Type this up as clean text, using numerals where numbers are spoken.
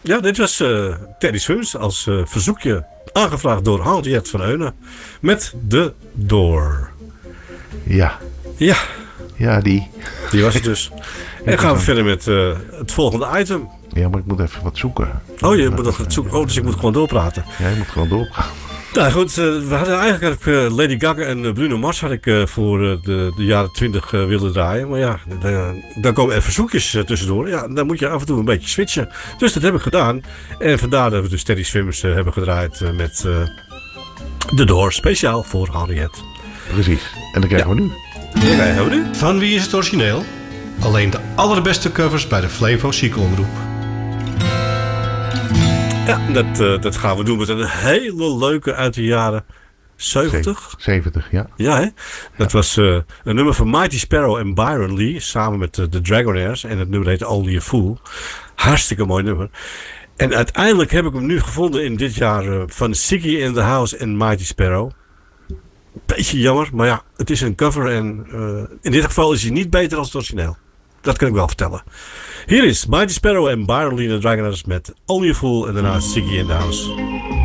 Ja, dit was Teddy Swims als verzoekje aangevraagd door Henriette van Eunen met The Door. Ja. Ja. Ja, die was het dus. En gaan we verder met het volgende item. Ja, maar ik moet even wat zoeken. Oh, je moet nog wat zoeken. Oh, dus ik moet gewoon doorpraten. Ja, je moet gewoon doorpraten. Nou goed, we hadden eigenlijk Lady Gaga en Bruno Mars had ik voor de jaren 20 willen draaien. Maar ja, dan komen er verzoekjes tussendoor. Ja, dan moet je af en toe een beetje switchen. Dus dat heb ik gedaan. En vandaar dat we dus Teddy Swims hebben gedraaid met The Door. Speciaal voor Henriette. Precies. En dan krijgen we nu. Van wie is het origineel? Alleen de allerbeste covers bij de Flevo Cyclongroep. Ja, dat gaan we doen met een hele leuke uit de jaren 70. 70, ja. Ja, hè? Dat was een nummer van Mighty Sparrow en Byron Lee samen met de Dragonaires. En het nummer heet Only a Fool. Hartstikke mooi nummer. En uiteindelijk heb ik hem nu gevonden in dit jaar van Ziggy in the House en Mighty Sparrow. Beetje jammer, maar ja, het is een cover en in dit geval is hij niet beter dan het origineel. Dat kan ik wel vertellen. Hier is Mighty Sparrow en Byron Lee en de Dragonaires met Only a Fool en daarna Ziggy in the House.